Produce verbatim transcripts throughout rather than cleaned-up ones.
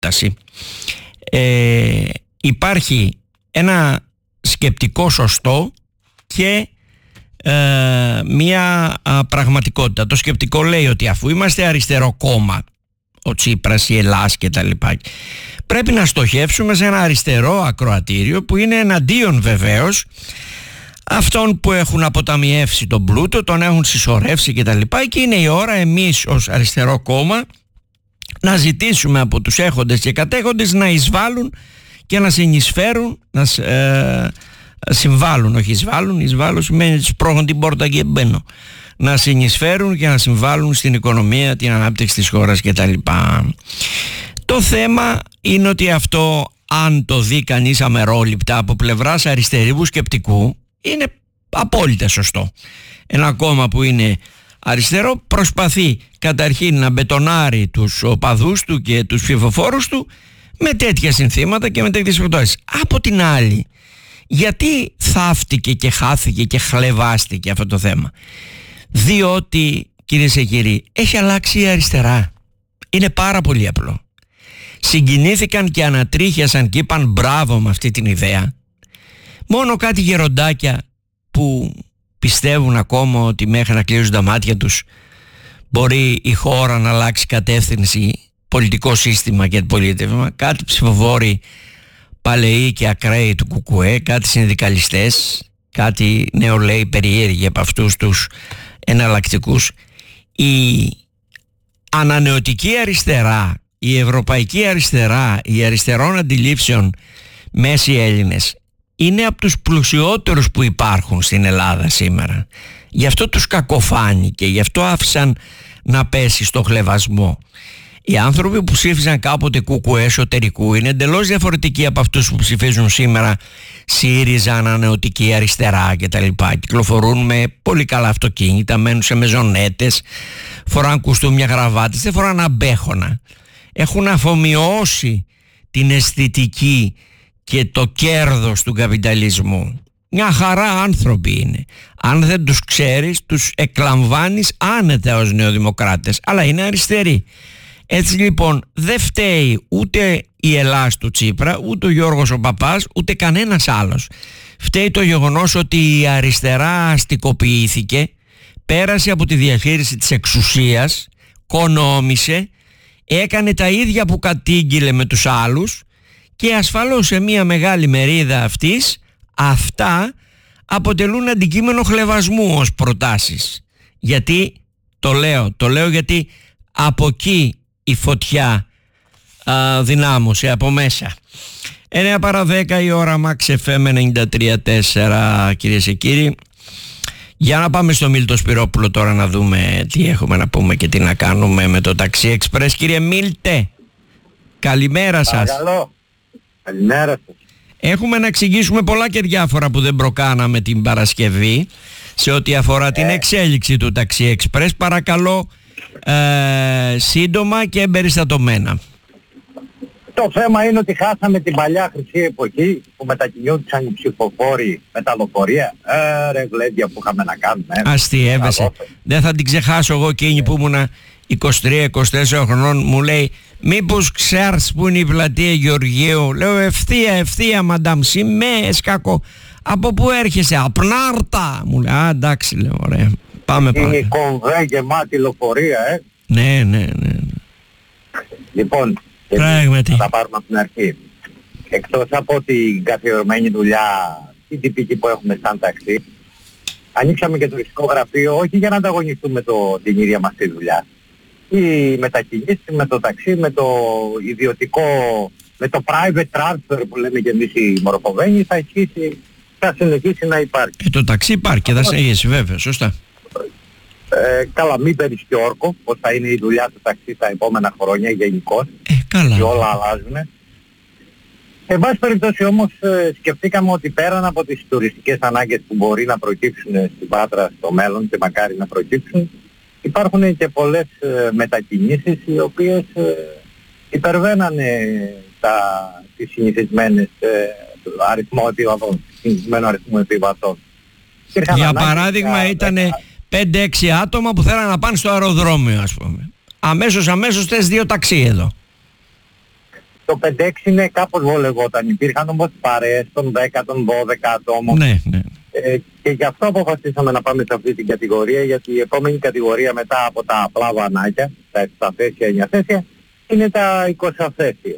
πρόταση. Ε, υπάρχει ένα σκεπτικό σωστό και ε, μία α, πραγματικότητα. Το σκεπτικό λέει ότι αφού είμαστε αριστερό κόμμα, ο Τσίπρας, η Ελλάς και τα λοιπά, πρέπει να στοχεύσουμε σε ένα αριστερό ακροατήριο που είναι εναντίον βεβαίως αυτών που έχουν αποταμιεύσει τον πλούτο, τον έχουν συσσωρεύσει και τα λοιπά, και είναι η ώρα εμείς ως αριστερό κόμμα να ζητήσουμε από τους έχοντες και κατέχοντες να εισβάλλουν και να συνεισφέρουν, να ε, συμβάλλουν, όχι εισβάλλουν, εισβάλλουν σημαίνει σπρώχνουν την πόρτα και μπαίνω, να συνεισφέρουν και να συμβάλλουν στην οικονομία, την ανάπτυξη της χώρας και τα λοιπά. Το θέμα είναι ότι αυτό, αν το δει κανείς αμερόληπτα από πλευράς αριστερού σκεπτικού, είναι απόλυτα σωστό. Ένα κόμμα που είναι αριστερό προσπαθεί καταρχήν να μπετονάρει τους οπαδούς του και τους ψηφοφόρους του με τέτοια συνθήματα και με τέτοιες προτάσεις. Από την άλλη, γιατί θαύτηκε και χάθηκε και χλεβάστηκε αυτό το θέμα? Διότι, κυρίες και κύριοι, έχει αλλάξει η αριστερά. Είναι πάρα πολύ απλό. Συγκινήθηκαν και ανατρίχιασαν και είπαν μπράβο με αυτή την ιδέα μόνο κάτι γεροντάκια που πιστεύουν ακόμα ότι μέχρι να κλείσουν τα μάτια τους μπορεί η χώρα να αλλάξει κατεύθυνση, πολιτικό σύστημα και πολίτευμα. Κάτι ψηφοφόροι παλαιοί και ακραίοι του Κουκουέ, κάτι συνδικαλιστές, κάτι νεολαίοι περίεργοι από αυτούς τους εναλλακτικούς. Η ανανεωτική αριστερά, η ευρωπαϊκή αριστερά, οι αριστερών αντιλήψεων μέση Έλληνες είναι από τους πλουσιότερους που υπάρχουν στην Ελλάδα σήμερα. Γι' αυτό τους κακοφάνηκε, γι' αυτό άφησαν να πέσει στο χλεβασμό. Οι άνθρωποι που ψήφιζαν κάποτε Κουκουέ εσωτερικού είναι εντελώς διαφορετικοί από αυτούς που ψηφίζουν σήμερα ΣΥΡΙΖΑ, ανανεωτική αριστερά κτλ. Κυκλοφορούν με πολύ καλά αυτοκίνητα, μένουν σε μεζονέτες, φοράν κουστούμια, γραβάτες, δεν φοράν αμπέχωνα. Έχουν αφομοιώσει την αισθητική και το κέρδος του καπιταλισμού. Μια χαρά άνθρωποι είναι. Αν δεν τους ξέρεις, τους εκλαμβάνεις άνετα ως νεοδημοκράτες, αλλά είναι αριστεροί. Έτσι λοιπόν δεν φταίει ούτε η Ελλάς του Τσίπρα, ούτε ο Γιώργος ο Παπάς, ούτε κανένας άλλος. Φταίει το γεγονός ότι η αριστερά αστικοποιήθηκε, πέρασε από τη διαχείριση της εξουσίας, κονόμησε, έκανε τα ίδια που κατήγγειλε με τους άλλους και ασφαλώς σε μια μεγάλη μερίδα αυτής αυτά αποτελούν αντικείμενο χλεβασμού ως προτάσεις. Γιατί το λέω, το λέω γιατί από εκεί η φωτιά α, δυνάμωσε από μέσα. εννιά παρά δέκα η ώρα, Max εφ εμ ενενήντα τρία τέσσερα, κυρίες και κύριοι. Για να πάμε στο Μίλτο Σπυρόπουλο τώρα να δούμε τι έχουμε να πούμε και τι να κάνουμε με το Ταξί Εξπρές. Κύριε Μίλτε, καλημέρα σας. Παρακαλώ. Καλημέρα σας. Έχουμε να εξηγήσουμε πολλά και διάφορα που δεν προκάναμε την Παρασκευή σε ό,τι αφορά ε. την εξέλιξη του Ταξί Εξπρές. Παρακαλώ ε, σύντομα και εμπεριστατωμένα. Το θέμα είναι ότι χάσαμε την παλιά χρυσή εποχή που μετακινούνταν οι ψηφοφόροι με τα λεωφορεία. Ε, ρε γλέντια που είχαμε να κάνουμε. Ε. Αστιεύεσαι. Δεν θα την ξεχάσω εγώ εκείνη ε. που ήμουνα είκοσι τρία είκοσι τέσσερα χρονών. Μου λέει μήπως ξέρεις που είναι η πλατεία Γεωργίου? Λέω ευθεία ευθεία μαντάμ, σημαίες κακό. Από πού έρχεσαι? Απνάρτα. Μου λέει α εντάξει, λέω ωραία. Πάμε πάμε. Είναι η κομβέ γεμάτη λεωφορεία, ε. Ναι, ναι, ναι. Λοιπόν, πράγματι. θα τα πάρουμε από την αρχή. Εκτός από την καθιερωμένη δουλειά, την τυπική που έχουμε σαν ταξί, ανοίξαμε και τουριστικό γραφείο, όχι για να ανταγωνιστούμε το, την ίδια μας τη δουλειά. Οι μετακινήσεις με το ταξί, με το ιδιωτικό, με το private transfer που λέμε και εμείς οι μορφωμένοι, θα ισχύσει, θα συνεχίσει να υπάρχει. Ε, το ταξί υπάρχει και θα συνεχίσει βέβαια, σωστά. Ε, καλά, μην παίρνεις και όρκο, πως θα είναι η δουλειά του ταξί τα επόμενα χρόνια γενικώς. Ε, καλά. Και όλα αλλάζουν. Εν πάση περιπτώσει όμως ε, σκεφτήκαμε ότι πέραν από τις τουριστικές ανάγκες που μπορεί να προκύψουν στην Πάτρα στο μέλλον και μακάρι να προκύψουν, υπάρχουν και πολλές ε, μετακινήσεις οι οποίες ε, υπερβαίνανε τα, τις συνηθισμένες ε, αριθμό επιβατών, συνηθισμένο αριθμό επιβατών. Για παράδειγμα ήταν πέντε έξι άτομα που θέλανε να πάνε στο αεροδρόμιο, ας πούμε. Αμέσως αμέσως θες δύο ταξί εδώ. το πέντε έξι είναι κάπως βολευόταν. Υπήρχαν όμως παρέες των δέκα, των δώδεκα ατόμων. Ναι, ναι. Ε, και γι' αυτό αποφασίσαμε να πάμε σε αυτή την κατηγορία, γιατί η επόμενη κατηγορία μετά από τα απλά βανάκια, τα επτά θέσια, εννιά θέσια, είναι τα είκοσι θέσια.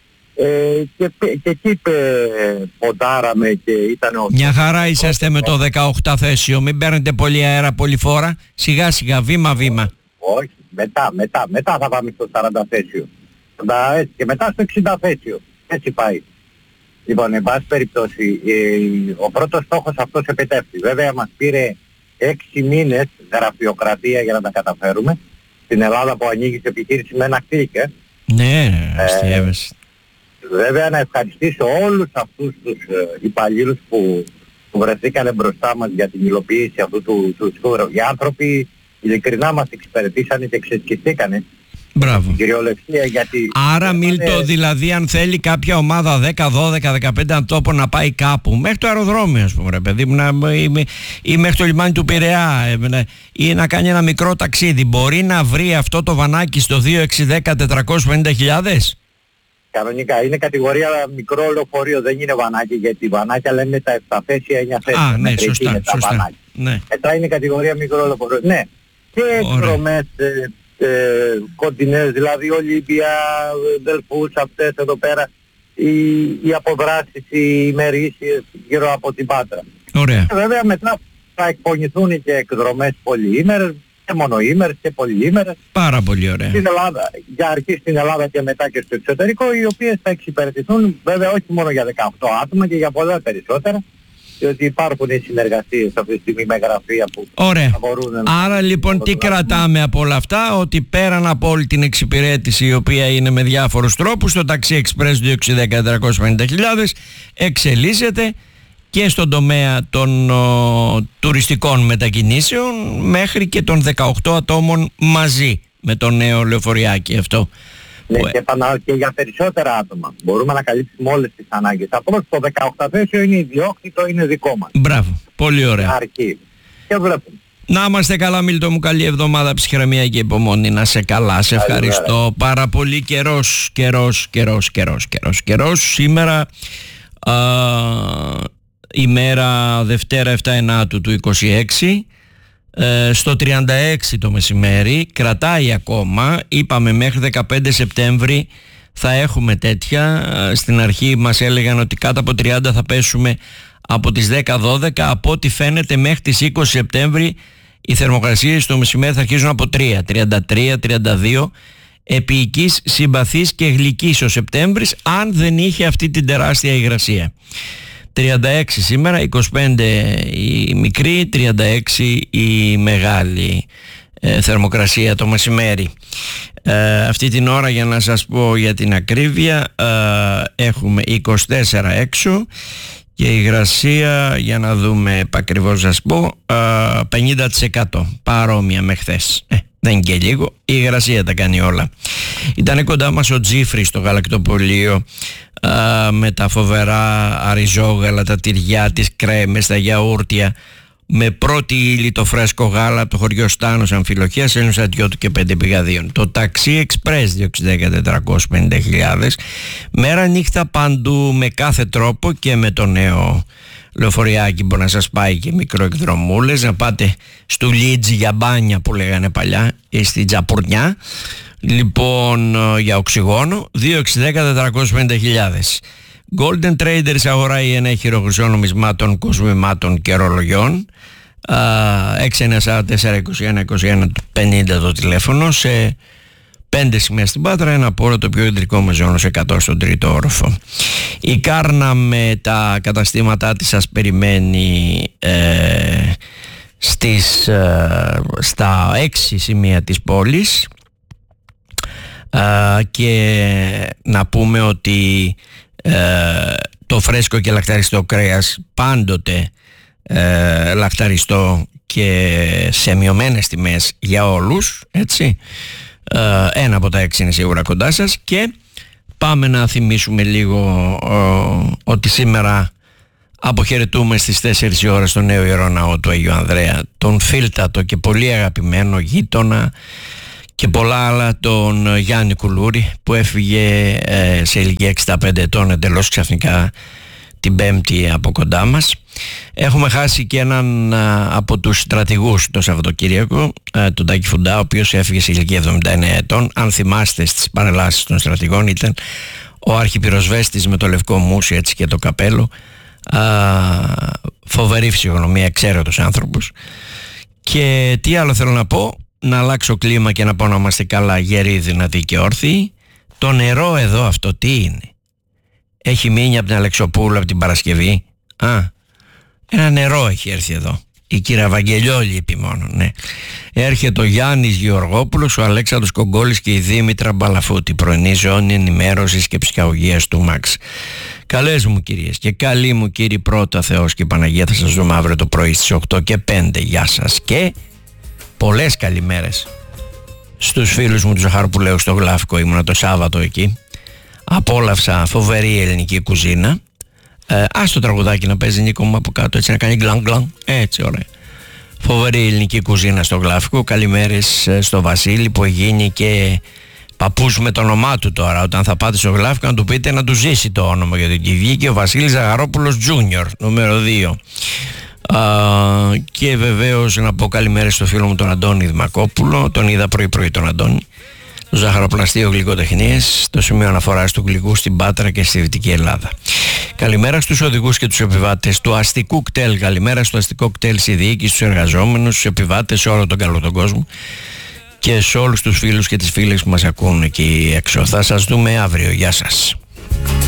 Ε, και, και εκεί ε, ποντάραμε και ήταν ο... Μια χαρά είσαστε με το δεκαοκτώ θέσιο, μην παίρνετε πολύ αέρα, πολύ φόρα, σιγά σιγά, βήμα βήμα. Όχι, μετά, μετά, μετά θα πάμε στο σαράντα θέσιο. Και μετά στο εξήντα θέσιο. Έτσι πάει. Λοιπόν, εν πάση περιπτώσει, ο πρώτος στόχος αυτός επιτεύχθη. Βέβαια μας πήρε έξι μήνες γραφειοκρατία για να τα καταφέρουμε. Στην Ελλάδα που ανοίγει επιχείρηση με ένα κλικ. Ε. Ναι, αστείευες. Ε, βέβαια να ευχαριστήσω όλους αυτούς τους ε, υπαλλήλους που, που βρεθήκανε μπροστά μας για την υλοποίηση αυτού του, του σκούρου. Οι άνθρωποι ειλικρινά μας εξυπηρετήσανε και ξεσκιστήκανε. Μπράβο. Κυριολεξία, γιατί... Άρα Μίλτο, ε... δηλαδή αν θέλει κάποια ομάδα δέκα, δώδεκα, δεκαπέντε ατόμων να πάει κάπου μέχρι το αεροδρόμιο, ας πούμε, ρε παιδί μου, να, ή, ή μέχρι το λιμάνι του Πειραιά, ή να κάνει ένα μικρό ταξίδι, μπορεί να βρει αυτό το βανάκι στο δύο έξι ένα μηδέν τετρακόσιες πενήντα χιλιάδες? Κανονικά είναι κατηγορία μικρό λεωφορείο, δεν είναι βανάκι, γιατί βανάκια λένε τα επτά θέσια, εννιά θέσια. Α, ναι, σωστά, σωστά. Ναι. Μετά είναι κατηγορία μικρό λεωφορείο. Ναι. Και εκδρομές ε, κοντινές, δηλαδή Ολύμπια, Δελφούς, αυτές εδώ πέρα, οι, οι αποδράσεις, οι ημερήσιες γύρω από την Πάτρα. Ωραία. Και βέβαια μετά θα εκπονηθούν και εκδρομές πολυήμερες, και μονοήμερες και πολυήμερες. Πάρα πολύ ωραία. Στην Ελλάδα, για αρχή στην Ελλάδα και μετά και στο εξωτερικό, οι οποίες θα εξυπηρετηθούν βέβαια όχι μόνο για δεκαοκτώ άτομα και για πολλά περισσότερα. Διότι υπάρχουν οι συνεργασίες αυτή τη στιγμή με γραφεία που ωραία. Θα μπορούν να... Άρα λοιπόν τι κρατάμε από όλα αυτά? Ότι πέραν από όλη την εξυπηρέτηση, η οποία είναι με διάφορους τρόπους, το Taxi Express δύο έξι ένα μηδέν τετρακόσιες πενήντα χιλιάδες εξελίσσεται και στον τομέα των ο, τουριστικών μετακινήσεων, μέχρι και των δεκαοκτώ ατόμων μαζί με το νέο λεωφοριάκι αυτό. Ναι, και, πανα... και για περισσότερα άτομα. Μπορούμε να καλύψουμε όλες τις ανάγκες. Απλώς το δεκαοκτώ θέσιο είναι ιδιόκτητο, είναι δικό μας. Μπράβο, πολύ ωραία. Αρκεί. Και βλέπουμε. Να είμαστε καλά, Μίλτο μου, καλή εβδομάδα, ψυχραιμία και υπομονή. Να σε καλά, σε ευχαριστώ Άρα. πάρα πολύ. Καιρός, καιρός, καιρός, καιρός, καιρός, καιρός. Σήμερα α, ημέρα Δευτέρα επτά Ενάτου του είκοσι έξι. Ε, στο τριάντα έξι το μεσημέρι, κρατάει ακόμα, είπαμε μέχρι δεκαπέντε Σεπτέμβρη θα έχουμε τέτοια. Στην αρχή μας έλεγαν ότι κάτω από τριάντα θα πέσουμε από τις δέκα δώδεκα, από ό,τι φαίνεται μέχρι τις είκοσι Σεπτέμβρη οι θερμοκρασίες στο μεσημέρι θα αρχίζουν από τρία, τριάντα τρία, τριάντα δύο, επίοικης, συμπαθής και γλυκής ο Σεπτέμβρης, αν δεν είχε αυτή την τεράστια υγρασία. τριάντα έξι σήμερα, είκοσι πέντε η μικρή, τριάντα έξι η μεγάλη ε, θερμοκρασία το μεσημέρι. Ε, αυτή την ώρα, για να σας πω για την ακρίβεια, ε, έχουμε είκοσι τέσσερα έξω και η υγρασία, για να δούμε επακριβώς σας πω, ε, πενήντα τοις εκατό, παρόμοια με χθες. Ε, δεν είναι και λίγο, η υγρασία τα κάνει όλα. Ήταν κοντά μας ο Τζίφρης στο γαλακτοπωλείο, Uh, με τα φοβερά αριζόγαλα, τα τυριά, τις κρέμες, τα γιαούρτια, με πρώτη ύλη το φρέσκο γάλα από το χωριό Στάνος Αμφιλοχίας, Έλληνος Ατιώτου και πέντε πηγαδίων. Το Taxi Express δύο έξι ένα μηδέν τετρακόσιες πενήντα χιλιάδες, μέρα νύχτα παντού με κάθε τρόπο, και με το νέο λεωφοριάκι μπορεί να σας πάει και μικροεκδρομούλες, να πάτε στο Λίτζι για μπάνια που λέγανε παλιά, ή στη Τζαπουρνιά. Λοιπόν, για οξυγόνο δύο έξι ένα μηδέν τετρακόσιες πενήντα χιλιάδες. Golden Traders αγοράει ενέχειρο χρυσών νομισμάτων, κοσμημάτων και ρολογιών. έξι ένα τέσσερα τέσσερα είκοσι ένα είκοσι ένα πενήντα το τηλέφωνο, σε πέντε σημεία στην Πάτρα, ένα από όλο το πιο κεντρικό μεζόνος εκατό στον τρίτο όροφο. Η Κάρνα με τα καταστήματά της σας περιμένει ε, στις, ε, στα έξι σημεία της πόλης. Uh, και να πούμε ότι uh, το φρέσκο και λαχταριστό κρέας πάντοτε uh, λαχταριστό και σε μειωμένες τιμές για όλους, έτσι. Uh, ένα από τα έξι είναι σίγουρα κοντά σας. Και πάμε να θυμίσουμε λίγο uh, ότι σήμερα αποχαιρετούμε στις τέσσερις ώρες στο νέο Ιερό Ναό του Αγίου Ανδρέα τον φίλτατο και πολύ αγαπημένο γείτονα και πολλά άλλα, τον Γιάννη Κουλούρη που έφυγε ε, σε ηλικία εξήντα πέντε ετών εντελώς ξαφνικά την Πέμπτη από κοντά μας. Έχουμε χάσει και έναν α, από τους στρατηγούς το Σαββατοκύριακο, α, τον Τάκη Φουντά, ο οποίος έφυγε σε ηλικία εβδομήντα εννέα ετών. Αν θυμάστε, στις παρελάσεις των στρατηγών ήταν ο αρχιπυροσβέστης με το λευκό μουσι έτσι και το καπέλο, α, φοβερή φυσιογνωμία, εξαίρετος άνθρωπος. Και τι άλλο θέλω να πω, να αλλάξω κλίμα και να πω να είμαστε καλά, γεροί, δυνατοί και όρθιοι. Το νερό εδώ αυτό τι είναι? Έχει μείνει από την Αλεξοπούλου από την Παρασκευή? Α, ένα νερό έχει έρθει εδώ. Η κυρία Βαγγελιόλη λείπει μόνο, ναι. Έρχεται ο Γιάννης Γεωργόπουλος, ο Αλέξανδρος Κογκόλης και η Δήμητρα Μπαλαφούτη, πρωινή ζώνη ενημέρωσης και ψυχαγωγίας του Μαξ. Καλές μου κυρίες και καλοί μου κύριοι, πρώτα Θεός και Παναγία, θα σας δούμε αύριο το πρωί στις οκτώ και πέντε. Γεια σας και πολλές καλημέρες στους φίλους μου του Ζαχαροπουλαίου στο Γλάφκο. Ήμουνα το Σάββατο εκεί. Απόλαυσα φοβερή ελληνική κουζίνα. Ε, ας το τραγουδάκι να παίζει, Νίκο μου, από κάτω, έτσι να κάνει γκλαν γκλαν, έτσι ωραία. Φοβερή ελληνική κουζίνα στο Γλάφκο. Καλημέρες στο Βασίλη που γίνει και παππούς με το όνομά του τώρα. Όταν θα πάτε στο Γλάφκο να του πείτε να του ζήσει το όνομα, γιατί εκεί βγήκε ο Βασίλης Ζαχαρόπουλος Τζούνιορ, νούμερο δύο. Uh, και βεβαίως να πω καλημέρες στο φίλο μου τον Αντώνη Δημακόπουλο. Τον είδα πρωί πρωί τον Αντώνη. Το Ζαχαροπλαστείο Γλυκοτεχνίες, το σημείο αναφοράς του γλυκού στην Πάτρα και στη Δυτική Ελλάδα. Καλημέρα στους οδηγούς και τους επιβάτες του αστικού κτέλ. Καλημέρα στο αστικό κτέλ, στη διοίκηση, στους εργαζόμενους, στους επιβάτες, σε όλο τον καλό τον κόσμο και σε όλους τους φίλους και τις φίλες που μας ακούν εκεί έξω. Θα σας δούμε αύριο. Γεια σας.